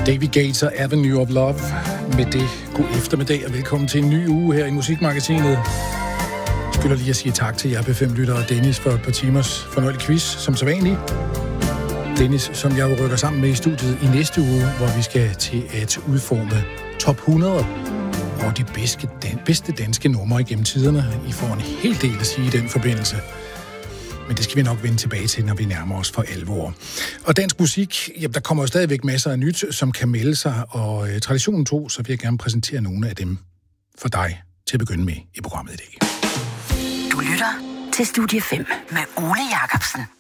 David Gates og Avenue of Love. Med det, god eftermiddag og velkommen til en ny uge her i Musikmagasinet. Jeg skylder lige at sige tak til jer P5-lyttere og Dennis for et par timers fornøjelig quiz, som sædvanligt. Dennis, som jeg rykker sammen med i studiet i næste uge, hvor vi skal til at udforme top 100 og de bedste danske numre igennem tiderne. I får en hel del at sige i den forbindelse. Men det skal vi nok vende tilbage til, når vi nærmer os for alvor. Og dansk musik, jamen, der kommer jo stadigvæk masser af nyt, som kan melde sig, og traditionen tro, så vil jeg gerne præsentere nogle af dem for dig til at begynde med i programmet i dag. Du lytter til Studie 5 med Ole Jacobsen.